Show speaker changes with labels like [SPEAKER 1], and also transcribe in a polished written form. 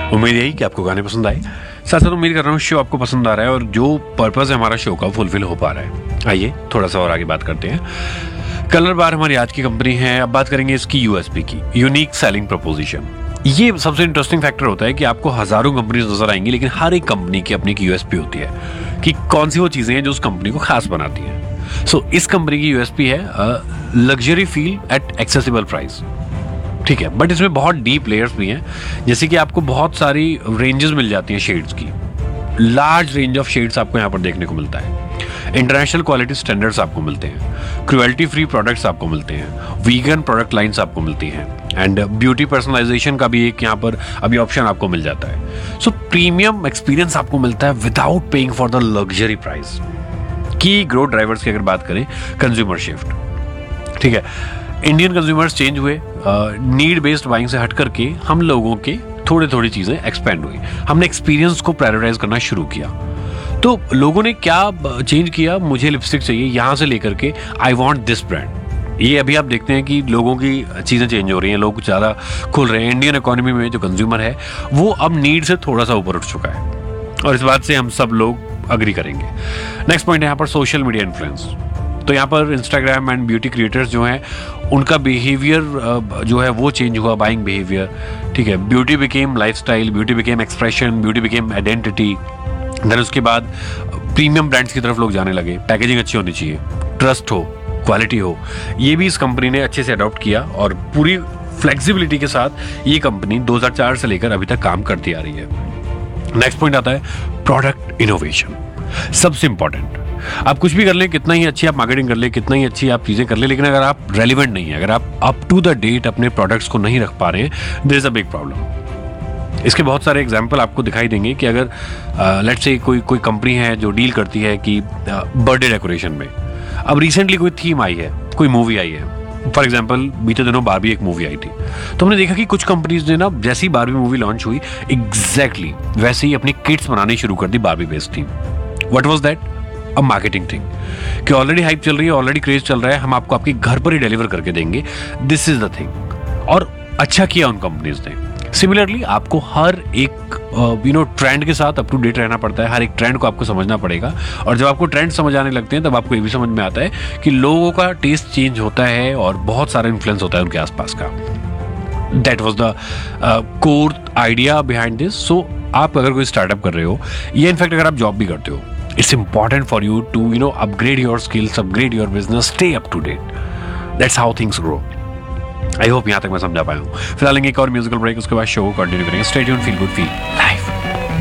[SPEAKER 1] उम्मीद यही कि आपको गाने पसंद आए। साथ साथ उम्मीद कर रहा हूँ शो आपको पसंद आ रहा है और जो पर्पस है हमारा शो का फुलफिल हो पा रहा है। आइए थोड़ा सा और आगे बात करते हैं। कलर बार हमारी आज की कंपनी है। अब बात करेंगे इसकी यूएसपी की, यूनिक सेलिंग प्रपोजिशन। ये सबसे इंटरेस्टिंग फैक्टर होता है कि आपको हजारों कंपनीज नजर आएंगी, लेकिन हर एक कंपनी की अपनी यूएसपी होती है कि कौन सी वो चीजें हैं जो उस कंपनी को खास बनाती हैं। सो इस कंपनी की यूएसपी है luxury feel at accessible price. ठीक है, बट इसमें बहुत डीप लेयर्स भी हैं, जैसे कि आपको बहुत सारी रेंजेस मिल जाती हैं शेड्स की। लार्ज रेंज ऑफ शेड्स आपको यहाँ पर देखने को मिलता है। इंटरनेशनल क्वालिटी स्टैंडर्ड्स आपको मिलते हैं, क्रुएल्टी फ्री प्रोडक्ट्स आपको मिलते हैं, वीगन प्रोडक्ट लाइंस आपको मिलती हैं, एंड ब्यूटी पर्सनलाइजेशन का भी एक यहाँ पर अभी ऑप्शन आपको मिल जाता है। सो प्रीमियम एक्सपीरियंस आपको मिलता है without paying for the luxury price. की ग्रोथ ड्राइवर्स की अगर बात करें, कंज्यूमर शिफ्ट। ठीक है, इंडियन कंज्यूमर्स चेंज हुए, नीड बेस्ड बाइंग से हट करके हम लोगों के थोड़ी चीजें एक्सपेंड हुई। हमने एक्सपीरियंस को प्रायोरिटाइज करना शुरू किया। तो लोगों ने क्या चेंज किया, मुझे लिपस्टिक चाहिए यहां से लेकर के आई वॉन्ट दिस ब्रांड। ये अभी आप देखते हैं कि लोगों की चीजें चेंज हो रही हैं, लोग ज्यादा खुल रहे हैं। इंडियन इकोनॉमी में जो कंज्यूमर है वो अब नीड से थोड़ा सा ऊपर उठ चुका है, और इस बात से हम सब लोग अग्री करेंगे। नेक्स्ट पॉइंट है यहाँ पर सोशल मीडिया इन्फ्लुएंस। तो यहाँ पर इंस्टाग्राम एंड ब्यूटी क्रिएटर्स जो हैं उनका बिहेवियर जो है वो चेंज हुआ, बाइंग बिहेवियर। ठीक है, beauty became lifestyle, beauty became expression, beauty became identity. Then उसके बाद प्रीमियम ब्रांड्स की तरफ लोग जाने लगे। पैकेजिंग अच्छी होनी चाहिए, ट्रस्ट हो, क्वालिटी हो। ये भी इस कंपनी ने अच्छे से अडॉप्ट किया और पूरी फ्लेक्सिबिलिटी के साथ ये कंपनी 2004 से लेकर अभी तक काम करती आ रही है। नेक्स्ट पॉइंट आता है प्रोडक्ट इनोवेशन। सबसे इंपॉर्टेंट, आप कुछ भी कर लें, कितना ही अच्छी आप मार्केटिंग कर लें, कितना ही अच्छी आप चीजें कर लें, लेकिन अगर आप रेलिवेंट नहीं है, अगर आप अप टू द डेट अपने प्रोडक्ट्स को नहीं रख पा रहे हैं, there is a big problem. इसके बहुत सारे एग्जांपल आपको दिखाई देंगे कि अगर लेट्स से कोई कंपनी है जो डील करती है कि बर्थडे डेकोरेशन में, अब रिसेंटली कोई थीम आई है, कोई मूवी आई है। फॉर एग्जाम्पल बीते दिनों बारबी एक मूवी आई थी, तो हमने देखा कि कुछ कंपनीज ने ना जैसी बारबी मूवी लॉन्च हुई एग्जैक्टली वैसे ही अपनी किट्स बनानी शुरू कर दी Barbie based theme. What was that? A marketing thing, कि ऑलरेडी हाइप चल रही है, ऑलरेडी क्रेज चल रहा है, हम आपको आपके घर पर ही डिलीवर करके देंगे। This is the thing. और अच्छा किया उन कंपनीज ने। सिमिलरली आपको हर एक ट्रेंड के साथ अप टू डेट रहना पड़ता है, हर एक ट्रेंड को आपको समझना पड़ेगा। और जब आपको ट्रेंड समझ आने लगते हैं तब आपको ये भी समझ में आता है कि लोगों का टेस्ट चेंज होता है और बहुत सारा इन्फ्लुएंस होता है उनके आसपास का। That was the core idea behind this. सो आप अगर कोई स्टार्टअप कर रहे हो या इनफैक्ट अगर आप जॉब भी करते हो, it's important for you to upgrade your skills, upgrade your business, stay up to date. That's how things grow. I hope यहाँ तक मैं समझा पाया हूँ। फिलहाल एक और म्यूजिकल ब्रेक, उसके बाद शो को कंटिन्यू करेंगे। Stay tuned, feel good, feel